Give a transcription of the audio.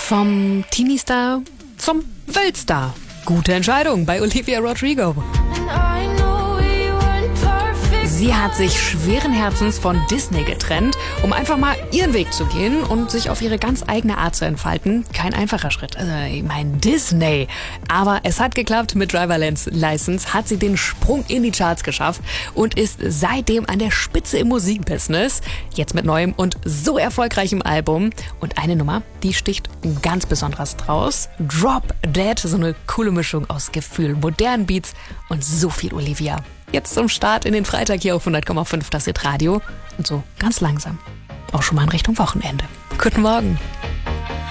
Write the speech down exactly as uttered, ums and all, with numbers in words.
Vom Teenie-Star zum Weltstar. Gute Entscheidung bei Olivia Rodrigo. Sie hat sich schweren Herzens von Disney getrennt, um einfach mal ihren Weg zu gehen und sich auf ihre ganz eigene Art zu entfalten. Kein einfacher Schritt. Also, ich meine, Disney. Aber es hat geklappt. Mit Driver License hat sie den Sprung in die Charts geschafft und ist seitdem an der Spitze im Musikbusiness. Jetzt mit neuem und so erfolgreichem Album. Und eine Nummer, die sticht ganz besonders draus. Drop Dead. So eine coole Mischung aus Gefühl, modernen Beats und so viel Olivia. Jetzt zum Start in den Freitag hier auf hundert Komma fünf, das Hit Radio. Und so ganz langsam auch schon mal in Richtung Wochenende. Guten Morgen.